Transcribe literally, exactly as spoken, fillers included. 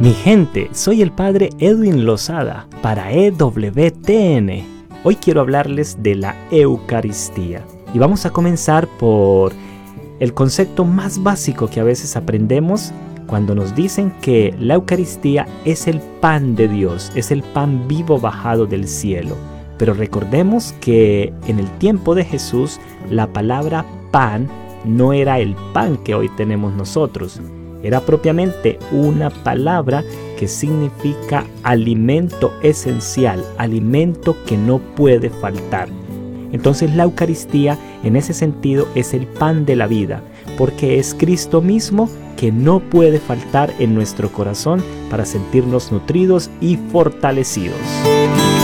Mi gente, soy el padre Edwin Lozada para E W T N. Hoy quiero hablarles de la Eucaristía y vamos a comenzar por el concepto más básico que a veces aprendemos cuando nos dicen que la Eucaristía es el pan de Dios, es el pan vivo bajado del cielo. Pero recordemos que en el tiempo de Jesús la palabra pan no era el pan que hoy tenemos nosotros. Era propiamente una palabra que significa alimento esencial, alimento que no puede faltar. Entonces la Eucaristía en ese sentido es el pan de la vida, porque es Cristo mismo que no puede faltar en nuestro corazón para sentirnos nutridos y fortalecidos.